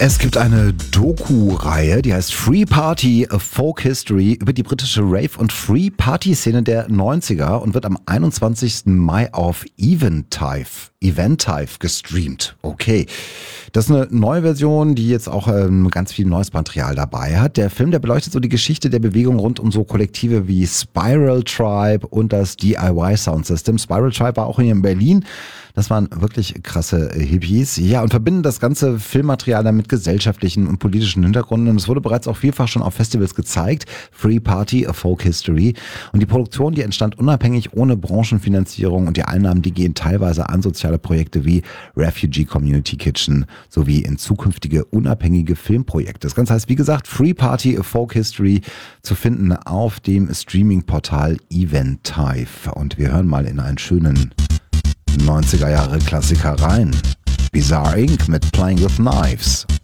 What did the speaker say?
Es gibt eine Doku-Reihe, die heißt Free Party, A Folk History über die britische Rave- und Free-Party-Szene der 90er und wird am 21. Mai auf Eventive gestreamt. Okay. Das ist eine neue Version, die jetzt auch ganz viel neues Material dabei hat. Der Film, der beleuchtet so die Geschichte der Bewegung rund um so Kollektive wie Spiral Tribe und das DIY Sound System. Spiral Tribe war auch hier in Berlin. Das waren wirklich krasse Hippies. Ja, und verbinden das ganze Filmmaterial dann mit gesellschaftlichen und politischen Hintergründen. Und es wurde bereits auch vielfach schon auf Festivals gezeigt. Free Party, A Folk History. Und die Produktion, die entstand unabhängig, ohne Branchenfinanzierung. Und die Einnahmen, die gehen teilweise an soziale Projekte wie Refugee Community Kitchen sowie in zukünftige unabhängige Filmprojekte. Das Ganze heißt, wie gesagt, Free Party, A Folk History, zu finden auf dem Streaming-Portal Eventive. Und wir hören mal in einen schönen 90er Jahre Klassiker rein. Bizarre Inc. mit Playing with Knives.